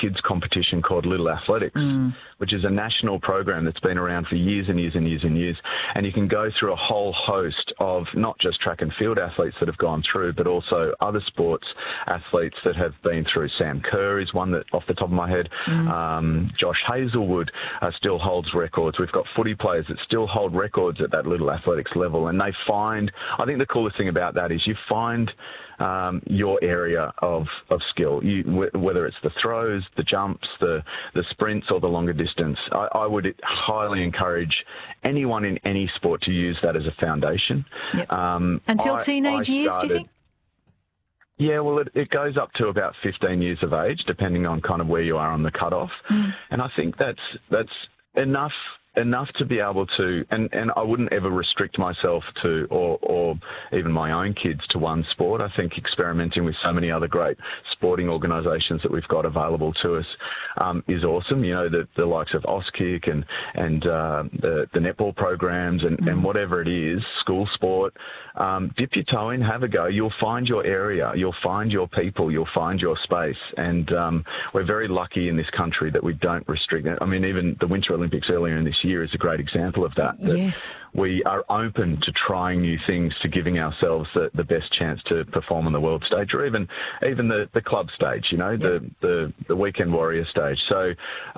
kids competition called Little Athletics, which is a national program that's been around for years and years and years and years. And you can go through a whole host of not just track and field athletes that have gone through, but also other sports athletes that have been through. Sam Kerr is one that, off the top of my head. Josh Hazelwood still holds records. We've got footy players that still hold records at that Little Athletics level. And they find, I think the coolest thing about that is you find your area of skill, whether it's the throws, the jumps, the sprints, or the longer distance. I would highly encourage anyone in any sport to use that as a foundation. Yep. Until teenage years, do you think? Yeah, well, it goes up to about 15 years of age, depending on kind of where you are on the cutoff. And I think that's enough to be able to, and I wouldn't ever restrict myself to, or even my own kids to one sport. I think experimenting with so many other great sporting organisations that we've got available to us is awesome. You know, the likes of Auskick and the netball programs and whatever it is, school sport. Dip your toe in, have a go. You'll find your area. You'll find your people. You'll find your space. And we're very lucky in this country that we don't restrict it. I mean, even the Winter Olympics earlier in this year is a great example of that. Yes. We are open to trying new things, to giving ourselves the best chance to perform on the world stage, or even the club stage, you know, the weekend warrior stage. So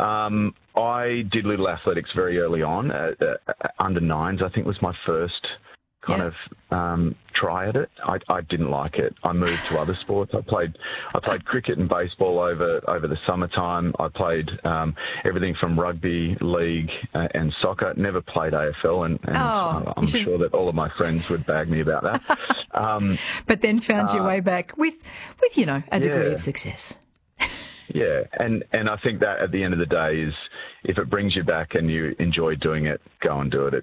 I did Little Athletics very early on. Under nines, I think, was my first kind of try at it. I didn't like it. I moved to other sports. I played cricket and baseball over the summertime. I played everything from rugby, league, and soccer. Never played AFL, and I'm sure that all of my friends would bag me about that. But then found your way back with you know, a degree of success. Yeah, and I think that at the end of the day is, if it brings you back and you enjoy doing it, go and do it.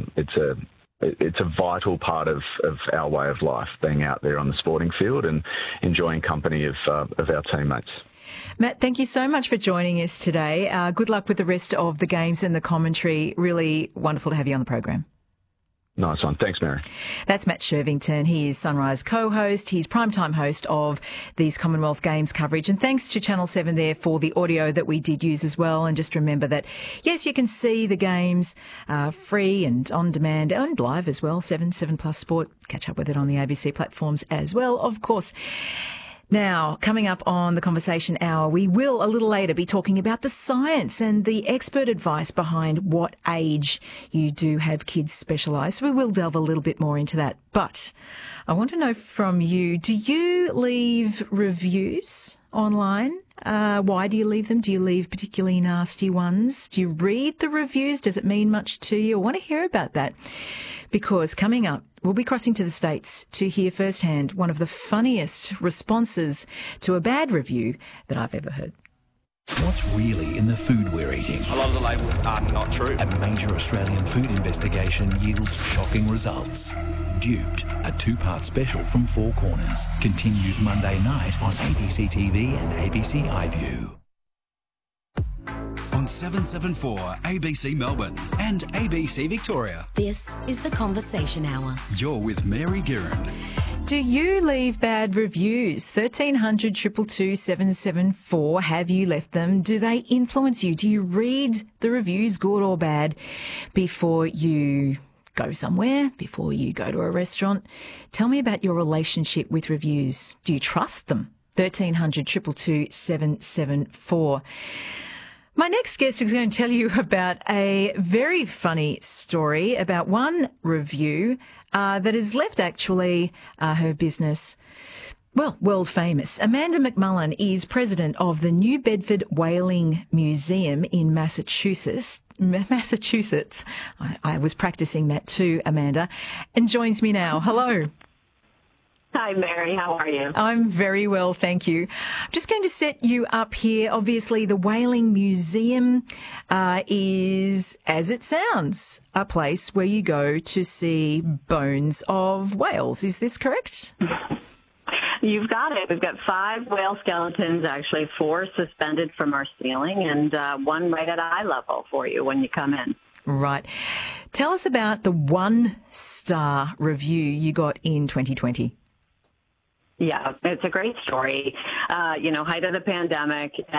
It's a vital part of our way of life, being out there on the sporting field and enjoying company of our teammates. Matt, thank you so much for joining us today. Good luck with the rest of the games and the commentary. Really wonderful to have you on the program. Nice one. Thanks, Mary. That's Matt Shervington. He is Sunrise co-host. He's primetime host of these Commonwealth Games coverage. And thanks to Channel 7 there for the audio that we did use as well. And just remember that, yes, you can see the games free and on demand and live as well. 7 Plus Sport. Catch up with it on the ABC platforms as well, of course. Now, coming up on the Conversation Hour, we will a little later be talking about the science and the expert advice behind what age you do have kids specialise. We will delve a little bit more into that. But I want to know from you, do you leave reviews online? Why do you leave them? Do you leave particularly nasty ones? Do you read the reviews? Does it mean much to you? I want to hear about that, because coming up, we'll be crossing to the States to hear firsthand one of the funniest responses to a bad review that I've ever heard. What's really in the food we're eating? A lot of the labels are not true. A major Australian food investigation yields shocking results. Duped, a two-part special from Four Corners, continues Monday night on ABC TV and ABC iView. On 774 ABC Melbourne and ABC Victoria. This is the Conversation Hour. You're with Mary Giron. Do you leave bad reviews? 1300 222 774. Have you left them? Do they influence you? Do you read the reviews, good or bad, before you go somewhere, before you go to a restaurant? Tell me about your relationship with reviews. Do you trust them? 1300 222 774. My next guest is going to tell you about a very funny story about one review that has left actually her business, well, world famous. Amanda McMullen is president of the New Bedford Whaling Museum in Massachusetts. I was practicing that too, Amanda, and joins me now. Hello. Hi, Mary. How are you? I'm very well, thank you. I'm just going to set you up here. Obviously, the Whaling Museum is, as it sounds, a place where you go to see bones of whales. Is this correct? You've got it. We've got 5 whale skeletons, actually 4 suspended from our ceiling, and 1 right at eye level for you when you come in. Right. Tell us about the 1-star review you got in 2020. Yeah, it's a great story. Height of the pandemic.